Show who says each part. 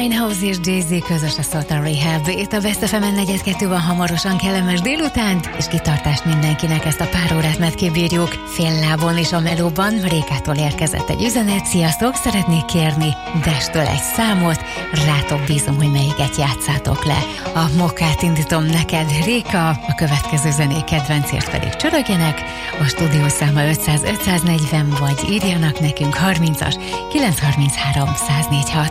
Speaker 1: Winehouse és Jay-Z közös szólt a Rehab. Itt a Best FM-en 4-2 van, hamarosan kellemes délutánt, és kitartást mindenkinek, ezt a pár órát mert kibírjuk. Fél lábon és a melóban Rékától érkezett egy üzenet. Sziasztok, szeretnék kérni Destől egy számot, rátok bízom, hogy melyiket játszátok le. A mokkát indítom neked, Réka, a következő zenék kedvencért pedig csörögjenek. A stúdiószáma 500-540, vagy írjanak nekünk 30-as 933 104 6.